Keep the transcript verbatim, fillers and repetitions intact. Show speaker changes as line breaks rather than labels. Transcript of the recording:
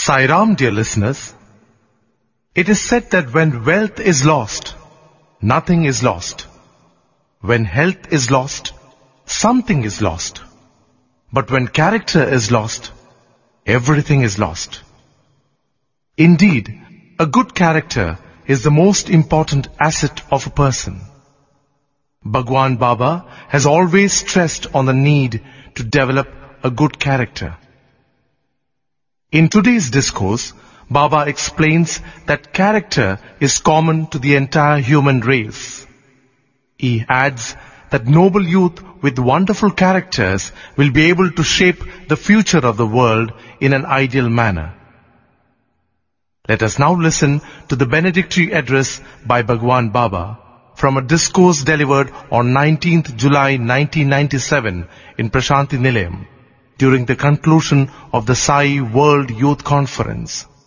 Sai Ram, dear listeners. It is said that when wealth is lost, nothing is lost. When health is lost, something is lost. But when character is lost, everything is lost. Indeed, a good character is the most important asset of a person. Bhagwan Baba has always stressed on the need to develop a good character. In today's discourse, Baba explains that character is common to the entire human race. He adds that noble youth with wonderful characters will be able to shape the future of the world in an ideal manner. Let us now listen to the benedictory address by Bhagwan Baba from a discourse delivered on nineteenth July nineteen ninety-seven in Prashanti Nilayam during the conclusion of the Sai World Youth Conference.